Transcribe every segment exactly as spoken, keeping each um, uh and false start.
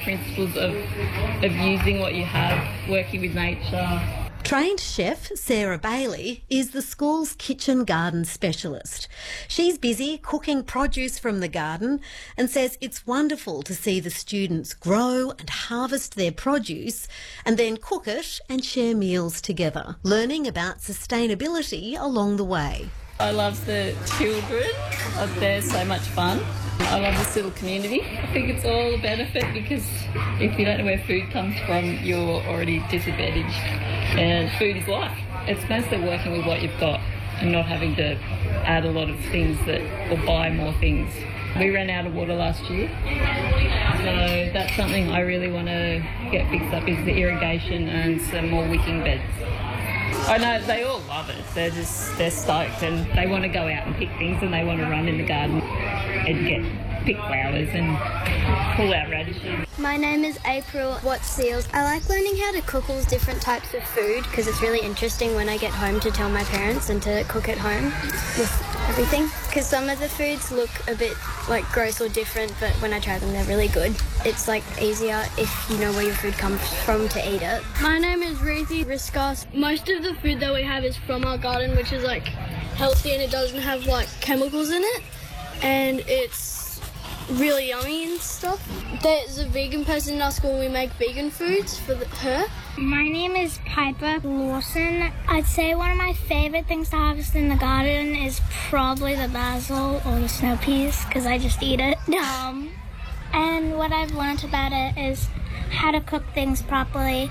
principles of, of using what you have, working with nature. Trained chef Sarah Bailey is the school's kitchen garden specialist. She's busy cooking produce from the garden and says it's wonderful to see the students grow and harvest their produce and then cook it and share meals together, learning about sustainability along the way. I love the children. They're so much fun. I love this little community. I think it's all a benefit because if you don't know where food comes from, you're already disadvantaged. And food is life. It's mostly working with what you've got and not having to add a lot of things that or buy more things. We ran out of water last year, so that's something I really want to get fixed up is the irrigation and some more wicking beds. I know they all love it. They're just they're stoked and they want to go out and pick things and they want to run in the garden and get pick flowers and pull out radishes. My name is April Watts Seals. I like learning how to cook all different types of food because it's really interesting when I get home to tell my parents and to cook at home with everything. Because some of the foods look a bit like gross or different, but when I try them, they're really good. It's like easier if you know where your food comes from to eat it. My name is Ruthie Riskas. Most of the food that we have is from our garden, which is like healthy and it doesn't have like chemicals in it, and it's really yummy and stuff. There's a vegan person in our school and we make vegan foods for the, her. My name is Piper Lawson. I'd say one of my favourite things to harvest in the garden is probably the basil or the snow peas because I just eat it. Um, and what I've learned about it is how to cook things properly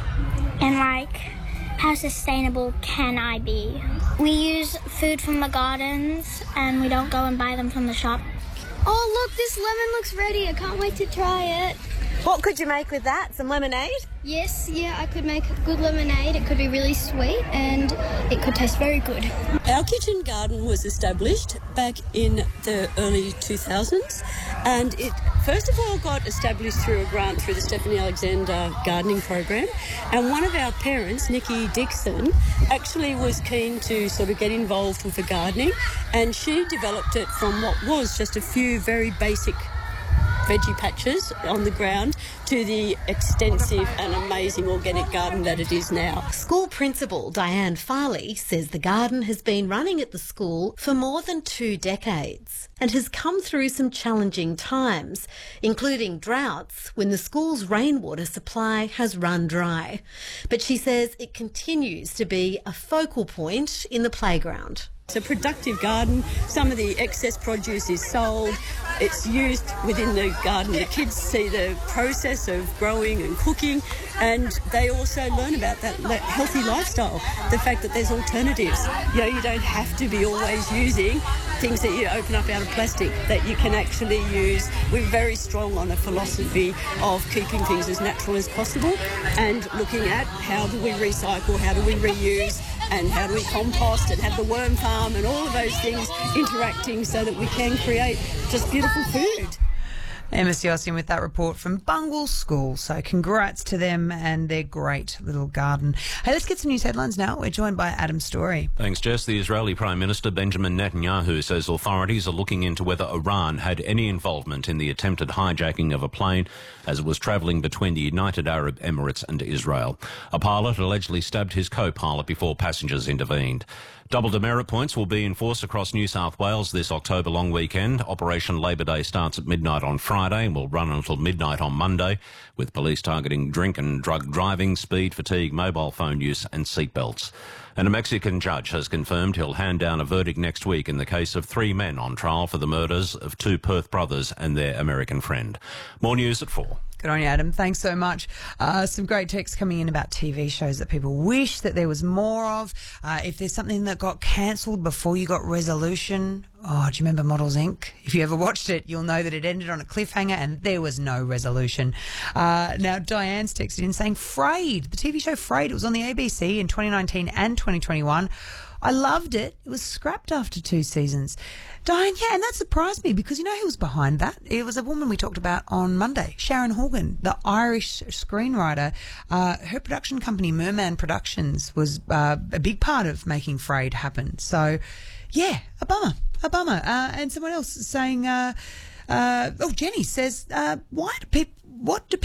and like how sustainable can I be. We use food from the gardens and we don't go and buy them from the shop. Oh, look, this lemon looks ready. I can't wait to try it. What could you make with that? Some lemonade? Yes, yeah, I could make a good lemonade. It could be really sweet and it could taste very good. Our kitchen garden was established back in the early two thousands, and it first of all got established through a grant through the Stephanie Alexander gardening program, and one of our parents, Nikki Dixon, actually was keen to sort of get involved with the gardening, and she developed it from what was just a few very basic veggie patches on the ground to the extensive and amazing organic garden that it is now. School principal Diane Farley says the garden has been running at the school for more than two decades and has come through some challenging times, including droughts when the school's rainwater supply has run dry. But she says it continues to be a focal point in the playground. It's a productive garden. Some of the excess produce is sold. It's used within the garden. The kids see the process of growing and cooking, and they also learn about that healthy lifestyle, the fact that there's alternatives. You know, you don't have to be always using things that you open up out of plastic, that you can actually use. We're very strong on a philosophy of keeping things as natural as possible and looking at how do we recycle, how do we reuse, and how do we compost and have the worm farm and all of those things interacting so that we can create just beautiful food. Emma Siossian with that report from Bungwall School. So congrats to them and their great little garden. Hey, let's get some news headlines now. We're joined by Adam Story. Thanks, Jess. The Israeli Prime Minister Benjamin Netanyahu says authorities are looking into whether Iran had any involvement in the attempted hijacking of a plane as it was travelling between the United Arab Emirates and Israel. A pilot allegedly stabbed his co-pilot before passengers intervened. Double demerit points will be enforced across New South Wales this October long weekend. Operation Labor Day starts at midnight on Friday and will run until midnight on Monday, with police targeting drink and drug driving, speed, fatigue, mobile phone use and seatbelts. And a Mexican judge has confirmed he'll hand down a verdict next week in the case of three men on trial for the murders of two Perth brothers and their American friend. More news at four. Good on you, Adam. Thanks so much. Uh, some great texts coming in about T V shows that people wish that there was more of. Uh, if there's something that got cancelled before you got resolution. Oh, do you remember Models Incorporated? If you ever watched it, you'll know that it ended on a cliffhanger and there was no resolution. Uh, now, Diane's texted in saying Frayed, the T V show Frayed, it was on the A B C in twenty nineteen and twenty twenty-one. I loved it. It was scrapped after two seasons. Diane, yeah, and that surprised me because you know who was behind that? It was a woman we talked about on Monday, Sharon Horgan, the Irish screenwriter. Uh, her production company, Merman Productions, was uh, a big part of making Frayed happen. So, yeah, a bummer, a bummer. Uh, and someone else saying, uh, uh, oh, Jenny says, uh, why do people, what do people